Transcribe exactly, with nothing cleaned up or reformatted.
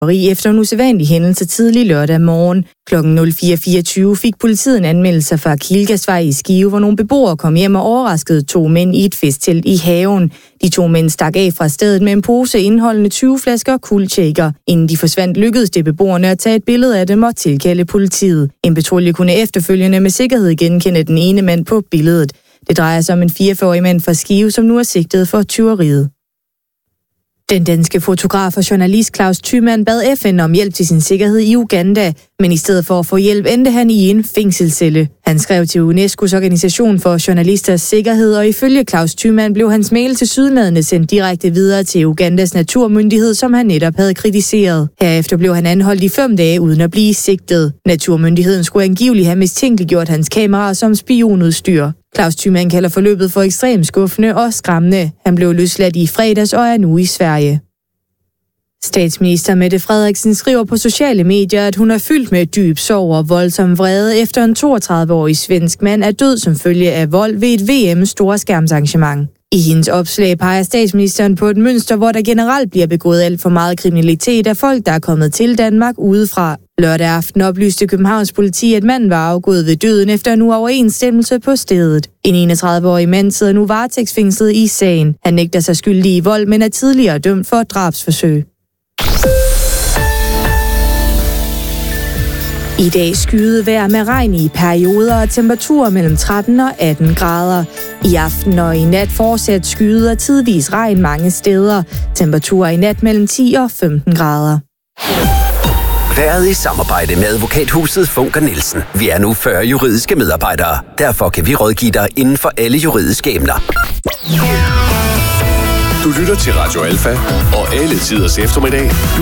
Efter en usædvanlig hændelse tidlig lørdag morgen klokken nul fire fireogtyve fik politiet en anmeldelse fra Kilgasvej i Skive, hvor nogle beboere kom hjem og overraskede to mænd i et festtelt i haven. De to mænd stak af fra stedet med en pose indeholdende tyve flasker kuldshaker. Inden de forsvandt, lykkedes det beboerne at tage et billede af dem og tilkalde politiet. En patrulje kunne efterfølgende med sikkerhed genkende den ene mand på billedet. Det drejer sig om en fireogfyrre-årig mand fra Skive, som nu er sigtet for tyveriet. Den danske fotograf og journalist Claus Thymann bad F N om hjælp til sin sikkerhed i Uganda, men i stedet for at få hjælp endte han i en fængselscelle. Han skrev til UNESCO's organisation for journalisters sikkerhed, og ifølge Claus Thymann blev hans mail til sydlandene sendt direkte videre til Ugandas naturmyndighed, som han netop havde kritiseret. Herefter blev han anholdt i fem dage uden at blive sigtet. Naturmyndigheden skulle angiveligt have mistænkeliggjort hans kameraer som spionudstyr. Claus Thymann kalder forløbet for ekstremt skuffende og skræmmende. Han blev løsladt i fredags og er nu i Sverige. Statsminister Mette Frederiksen skriver på sociale medier, at hun er fyldt med dyb sorg og voldsom vrede efter en toogtredive-årig svensk mand er død som følge af vold ved et V M-storskærmsarrangement. I hendes opslag peger statsministeren på et mønster, hvor der generelt bliver begået alt for meget kriminalitet af folk, der er kommet til Danmark udefra. Lørdag aften oplyste Københavns politi, at manden var afgået ved døden efter en uoverensstemmelse på stedet. En enogtredive-årig mand sidder nu varetægtsfængslet i sagen. Han nægter sig skyldig i vold, men er tidligere dømt for drabsforsøg. I dag skyet vejr med regn i perioder og temperaturer mellem tretten og atten grader. I aften og i nat fortsat skyet og tidvis regn mange steder. Temperaturer i nat mellem ti og femten grader. Været i samarbejde med advokathuset Funker Nielsen. Vi er nu fyrre juridiske medarbejdere. Derfor kan vi rådgive dig inden for alle juridiske emner. Du lytter til Radio Alfa og alle tiders eftermiddag.